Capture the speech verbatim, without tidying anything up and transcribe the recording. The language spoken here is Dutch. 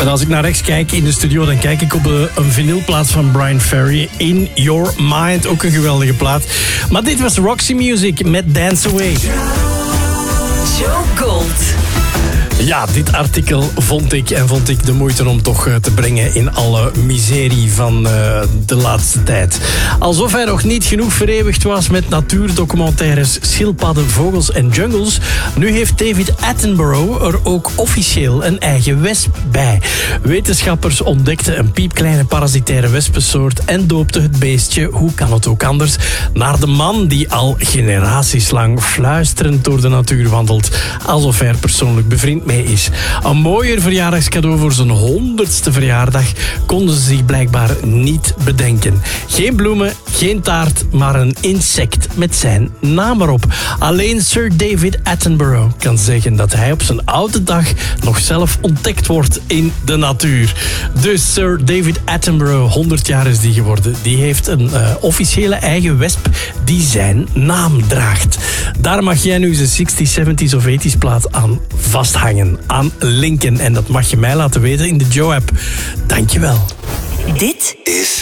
En als ik naar rechts kijk in de studio, dan kijk ik op de, een vinylplaat van Bryan Ferry. In Your Mind, ook een geweldige plaat. Maar dit was Roxy Music met Dance Away. Joe Gold. Ja, dit artikel vond ik en vond ik de moeite om toch te brengen in alle miserie van uh, de laatste tijd. Alsof hij nog niet genoeg vereeuwigd was met natuurdocumentaires, schildpadden, vogels en jungles. Nu heeft David Attenborough er ook officieel een eigen wesp bij. Wetenschappers ontdekten een piepkleine parasitaire wespensoort en doopten het beestje, hoe kan het ook anders, naar de man die al generaties lang fluisterend door de natuur wandelt, alsof hij er persoonlijk bevriend mee is. Een mooier verjaardagscadeau voor zijn honderdste verjaardag konden ze zich blijkbaar niet bedenken. Geen bloemen, geen taart, maar een insect met zijn naam erop. Alleen Sir David Attenborough kan zeggen dat hij op zijn oude dag nog zelf ontdekt wordt in de natuur. Dus Sir David Attenborough, honderd jaar is die geworden. Die heeft een uh, officiële eigen wesp die zijn naam draagt. Daar mag jij nu zijn zestig, zeventig of tachtig plaat aan vasthangen. Aan linken. En dat mag je mij laten weten in de Joe-app. Dankjewel. Dit is